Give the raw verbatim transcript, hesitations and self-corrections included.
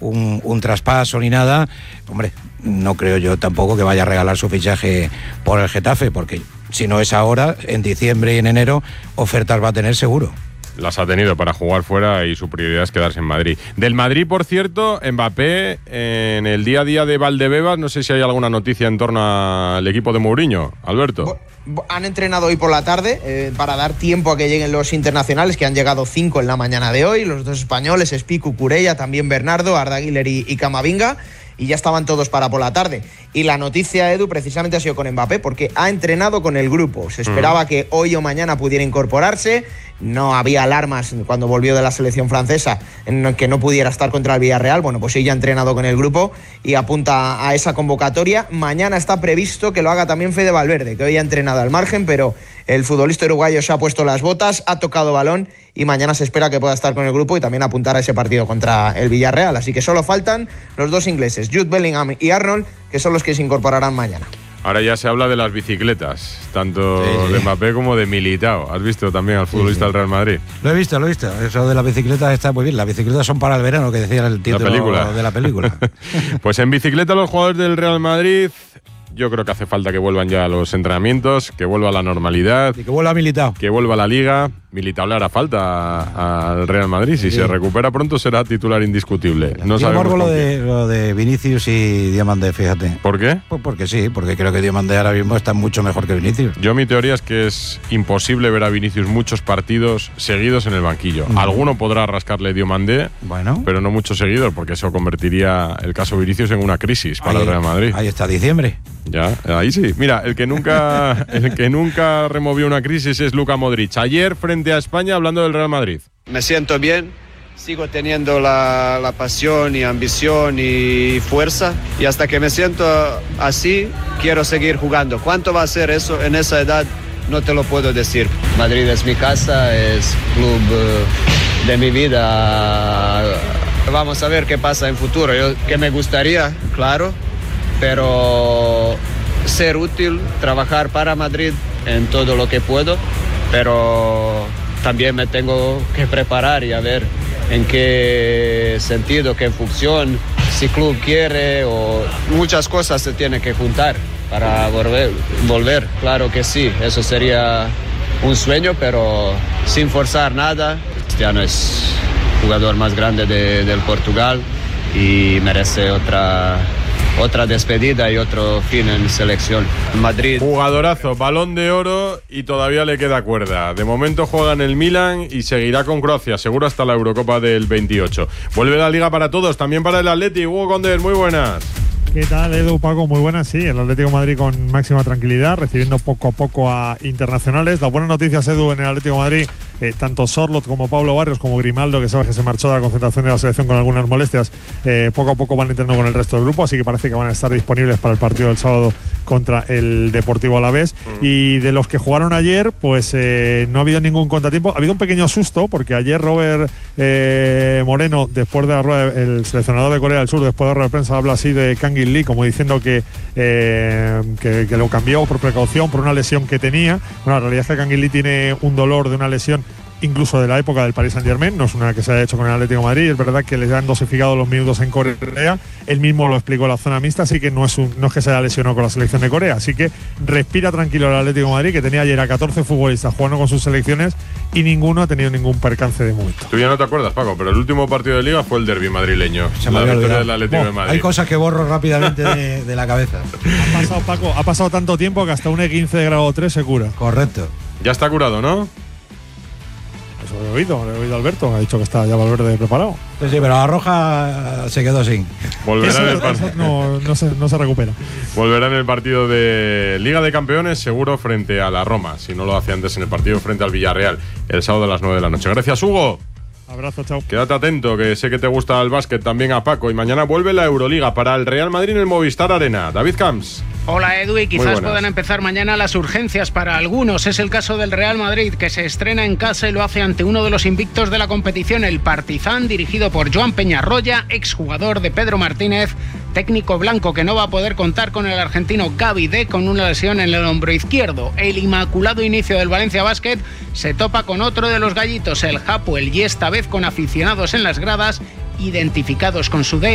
un, un traspaso ni nada, hombre, no creo yo tampoco que vaya a regalar su fichaje por el Getafe, porque si no es ahora, en diciembre y en enero, ofertas va a tener seguro. Las ha tenido para jugar fuera y su prioridad es quedarse en Madrid. Del Madrid, por cierto, Mbappé, en el día a día de Valdebebas, no sé si hay alguna noticia en torno al equipo de Mourinho. Alberto. Han entrenado hoy por la tarde eh, para dar tiempo a que lleguen los internacionales, que han llegado cinco en la mañana de hoy, los dos españoles, Espi, Cucurella, también Bernardo, Arda Güler y, y Camavinga, y ya estaban todos para por la tarde. Y la noticia, Edu, precisamente ha sido con Mbappé, porque ha entrenado con el grupo. Se esperaba mm. que hoy o mañana pudiera incorporarse. No había alarmas cuando volvió de la selección francesa en que no pudiera estar contra el Villarreal. Bueno, pues ella ha entrenado con el grupo y apunta a esa convocatoria. Mañana está previsto que lo haga también Fede Valverde, que hoy ha entrenado al margen, pero el futbolista uruguayo se ha puesto las botas, ha tocado balón y mañana se espera que pueda estar con el grupo y también apuntar a ese partido contra el Villarreal. Así que solo faltan los dos ingleses, Jude Bellingham y Arnold, que son los que se incorporarán mañana. Ahora ya se habla de las bicicletas, tanto sí, sí. de Mbappé como de Militao. ¿Has visto también al futbolista sí, sí. del Real Madrid? Lo he visto, lo he visto. Eso de las bicicletas está muy bien. Las bicicletas son para el verano, que decía el título la película. de la película. Pues en bicicleta los jugadores del Real Madrid, yo creo que hace falta que vuelvan ya a los entrenamientos, que vuelva a la normalidad. Y que vuelva Militao. Que vuelva a la Liga. Militao le hará falta al Real Madrid. Si sí. se recupera pronto será titular indiscutible. No sabemos lo de, lo de Vinicius y Diomandé, fíjate. ¿Por qué? Pues porque sí, porque creo que Diomandé ahora mismo está mucho mejor que Vinicius. Yo mi teoría es que es imposible ver a Vinicius muchos partidos seguidos en el banquillo. Mm. Alguno podrá rascarle Diomandé, bueno. pero no muchos seguidos, porque eso convertiría el caso Vinicius en una crisis para ahí, el Real Madrid. Ahí está diciembre. Ya, ahí sí. Mira, el que nunca el que nunca removió una crisis es Luka Modric. Ayer, frente a España, hablando del Real Madrid. Me siento bien, sigo teniendo la, la pasión y ambición y fuerza, y hasta que me siento así, quiero seguir jugando. ¿Cuánto va a ser eso en esa edad? No te lo puedo decir. Madrid es mi casa, es club de mi vida. Vamos a ver qué pasa en futuro. Yo, que me gustaría, claro, pero ser útil, trabajar para Madrid en todo lo que puedo, pero también me tengo que preparar y a ver en qué sentido, qué función, si club quiere, o muchas cosas se tienen que juntar para volver, volver. Claro que sí, eso sería un sueño, pero sin forzar nada. Cristiano es el jugador más grande de, del Portugal y merece otra otra despedida y otro fin en selección. Madrid. Jugadorazo, Balón de Oro y todavía le queda cuerda. De momento juega en el Milan y seguirá con Croacia, seguro hasta la Eurocopa del veintiocho. Vuelve la Liga para todos, también para el Atleti. Hugo Condés, muy buenas. ¿Qué tal, Edu, Paco? Muy buenas, sí. El Atlético de Madrid con máxima tranquilidad, recibiendo poco a poco a internacionales. Las buenas noticias, Edu, en el Atlético de Madrid, eh, tanto Sorloth como Pablo Barrios, como Grimaldo, que sabes que se marchó de la concentración de la selección con algunas molestias, eh, poco a poco van entrando con el resto del grupo, así que parece que van a estar disponibles para el partido del sábado contra el Deportivo Alavés. Mm. Y de los que jugaron ayer, pues eh, no ha habido ningún contratiempo. Ha habido un pequeño susto, porque ayer Robert eh, Moreno, después de la rueda, el seleccionador de Corea del Sur, después de la rueda de prensa, habla así de Kang In Lee, como diciendo que, eh, que, que lo cambió por precaución, por una lesión que tenía. Bueno, la realidad es que Kang In Lee tiene un dolor de una lesión incluso de la época del Paris Saint-Germain, no es una que se haya hecho con el Atlético de Madrid. Es verdad que les han dosificado los minutos en Corea, él mismo lo explicó en la zona mixta, así que no es, un, no es que se haya lesionado con la selección de Corea, así que respira tranquilo el Atlético de Madrid, que tenía ayer a catorce futbolistas jugando con sus selecciones y ninguno ha tenido ningún percance de momento. Tú ya no te acuerdas, Paco, pero el último partido de Liga fue el derbi madrileño, se la victoria del Atlético oh, de Madrid. Hay cosas que borro rápidamente de, de la cabeza. Ha pasado, Paco, ha pasado tanto tiempo que hasta un E quince de grado tres se cura. Correcto. Ya está curado, ¿no? Eso lo he oído, lo he oído Alberto, ha dicho que está ya Valverde preparado. Sí, sí, pero la Roja se quedó sin. Volverá en el partido. No, no, se, no se recupera. Volverá en el partido de Liga de Campeones, seguro frente a la Roma, si no lo hace antes en el partido frente al Villarreal, el sábado a las nueve de la noche. Gracias, Hugo. Abrazo, chao. Quédate atento, que sé que te gusta el básquet, también a Paco. Y mañana vuelve la Euroliga para el Real Madrid en el Movistar Arena. David Camps. Hola, Edu, y quizás puedan empezar mañana las urgencias para algunos. Es el caso del Real Madrid, que se estrena en casa y lo hace ante uno de los invictos de la competición, el Partizan, dirigido por Joan Peñarroya, exjugador de Pedro Martínez, técnico blanco que no va a poder contar con el argentino Gavi D con una lesión en el hombro izquierdo. El inmaculado inicio del Valencia Basket se topa con otro de los gallitos, el Hapoel, y esta vez con aficionados en las gradas identificados con su D N A.